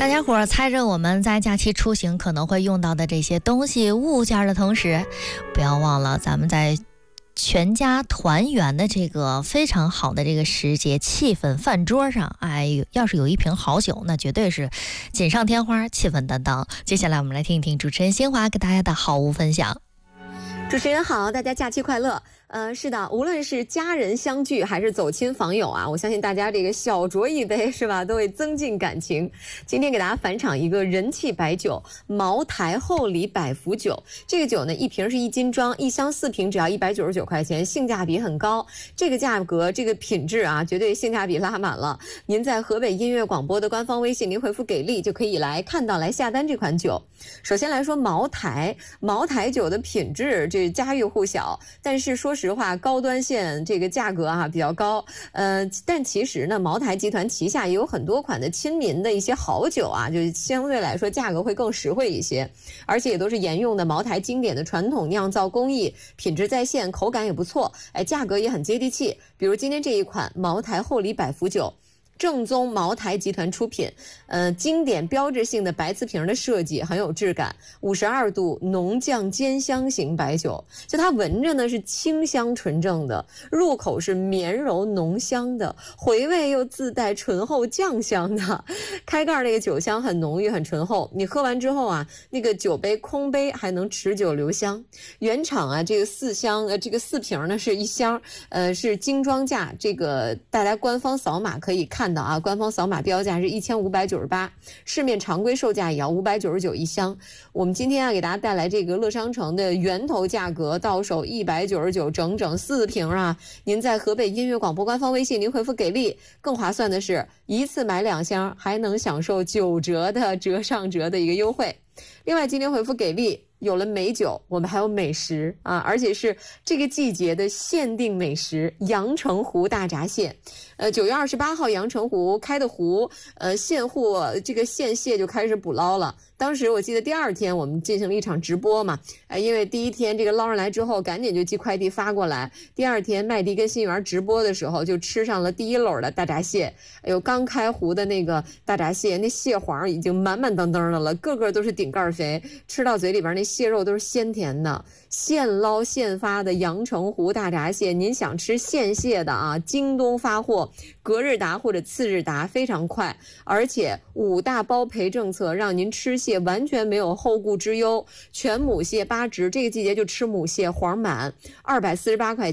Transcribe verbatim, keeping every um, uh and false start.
大家伙儿猜着我们在假期出行可能会用到的这些东西物件的同时，不要忘了咱们在全家团圆的这个非常好的这个时节气氛饭桌上，哎，要是有一瓶好酒，那绝对是锦上添花，气氛担当。接下来我们来听一听主持人新华给大家的好物分享。 主持人好，大家假期快乐。呃，是的，无论是家人相聚还是走亲访友啊，我相信大家这个小酌一杯是吧，都会增进感情。今天给大家返场一个人气白酒茅台厚礼百福酒，这个酒呢一瓶是一斤装，一箱四瓶只要一百九十九块钱，性价比很高。这个价格这个品质啊，绝对性价比拉满了。您在河北音乐广播的官方微信，您回复给力就可以来看到来下单这款酒。首先来说茅台，茅台酒的品质这家喻户晓，但是说实话高端线这个价格啊比较高，呃，但其实呢茅台集团旗下也有很多款的亲民的一些好酒啊，就相对来说价格会更实惠一些，而且也都是沿用的茅台经典的传统酿造工艺，品质在线，口感也不错，哎，价格也很接地气。比如今天这一款茅台厚礼百福酒，正宗茅台集团出品，呃，经典标志性的白瓷瓶的设计很有质感，五十二度浓酱煎香型白酒，就它闻着呢是清香纯正的，入口是绵柔浓香的，回味又自带醇厚酱香的，开盖那个酒香很浓郁很醇厚，你喝完之后啊，那个酒杯空杯还能持久留香。原厂啊这个四箱呃这个四瓶呢是一箱，呃是精装价，这个大家官方扫码可以看。看到啊，官方扫码标价是一千五百九十八，市面常规售价也要五百九十九一箱。我们今天啊给大家带来这个乐商城的源头价格，到手一百九十九，整整四瓶啊！您在河北音乐广播官方微信，您回复给力，更划算的是一次买两箱，还能享受九折的折上折的一个优惠。另外，今天回复给力。有了美酒，我们还有美食啊，而且是这个季节的限定美食——阳澄湖大闸蟹。呃，九月二十八号，阳澄湖开的湖，呃，现货这个现蟹就开始捕捞了。当时我记得第二天我们进行了一场直播嘛，呃，因为第一天这个捞上来之后，赶紧就寄快递发过来。第二天麦迪跟新源直播的时候，就吃上了第一篓的大闸蟹。哎呦，刚开湖的那个大闸蟹，那蟹黄已经满满当当的了，个个都是顶盖肥，吃到嘴里边那蟹肉都是鲜甜的，现捞现发的阳澄湖大闸蟹。您想吃现蟹的啊，京东发货，隔日达或者次日达，非常快，而且五大包赔政策，让您吃蟹完全没有后顾之忧。全母蟹八只，这个季节就吃母蟹，黄满二百四十八块钱。